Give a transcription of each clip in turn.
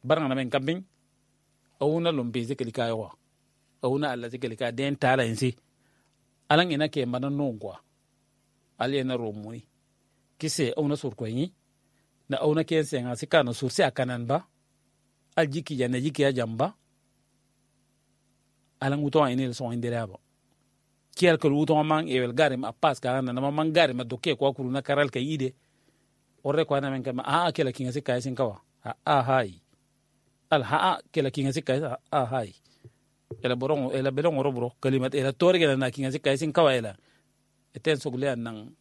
baranga na men kambing awuna lombe zikelika yawa awuna alla zikelika den tala insi alang ina ke mana nongwa ali na romuni kise awuna sur ko yi na awuna ke senga sikana sur si akanan ba aljiki ya na jiki ya jamba alang uto ini so indira ba kiel ko uto mang ewel garim a pas ka na mang garim a doke ko kuru na karal ka yide orre ko na men kama kela kinga sikka sin kawa hai al kela kinga sikka hai ela belong robro kalimat ela torge na kinga sikka sin kawa ela eten sogle nan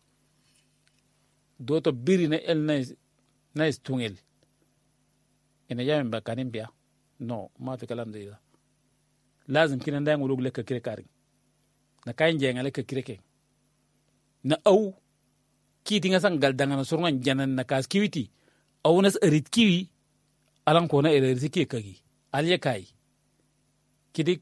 doto biri na el nice tungel ina yamen ba kanin biya no ma fi kalam da lazim kina nda ngulug le ka kire kari na kain je ngale ka kire ke na au kiti nga sang galdanga na surungan janan na kas kiwiti au nas erit kiwi alang ko na erit ki kagi alye kai kidi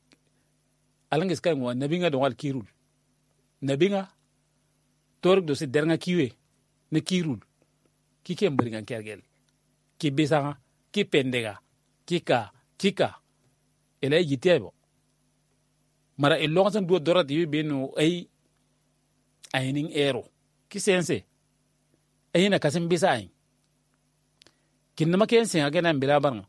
alang iskay ngwa nabinga do wal kirul nabinga torg do se deranga kiwe ne kirul ki kem bringa kergel ki bisanga ki pendega kika ela yitebo mara ilonga san do dorat yi benu ay ayning ero ki sense ayina kasim bisa ay kinna maken sen agena mbila barnga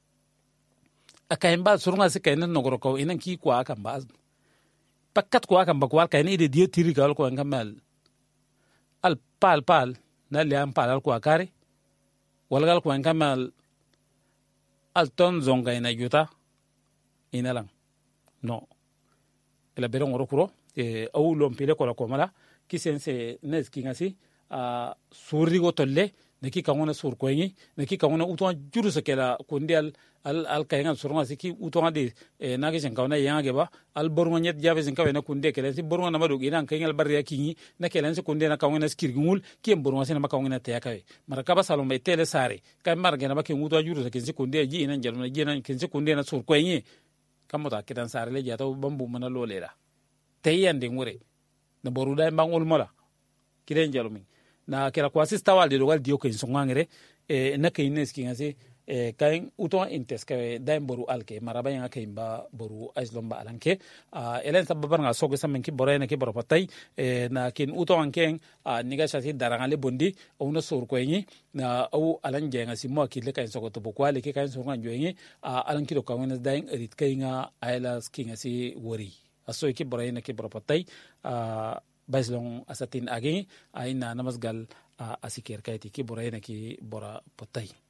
akayin ba surunga se kayin nogoro ko inan ki kwa kan ba pakkat kwa kan ba kwal kayin ide die tiri gal ko ngamal al pal na liam pal al kwa kare walgal ko ngamal al ton zonga ina yuta inalang no ela berong orokuro au lompile ko la komala kisense nes kingasi surigo tolle neki kangona sur koyi neki kangona uton juru sekela kundial al kaynga surma siki uton de nage sen kawna yange ba al borngo nyet jabe sen kawna kunde kele si borngo na madu inan kayngal barya kinyi na kelen se kunde na kawna skirgul kiem borngo sen ma kawna te yakay maraka ba salom be tele sare kay marga na ba ken uton juru sekela kunde ji inan jaluna ji inan ken se kunde na sur koyi kamota kidan sare le jata bambu mana lolera tayande ngure na boruda mbangol mola kiden jalumi na kera kwa sista walde dogal dio ko insongangere na kaynes kingase kain uton intes ka daim boru alke maraba yanga kaimba boru aislomba alanke elen sababar nga sogo samen ki borena ki boropatay na kin uton ken niga shasi darangale bondi ona sor ko yin na au alan jenga si mo ki le kain sogo to bokwale ki kain sogo njoyin alan ki do kawena dain rit kainga ailas kingasi wori aso ki borena ki boropatay baislong asatin agi aina namasgal asikir kaiti ki borena ki bora potay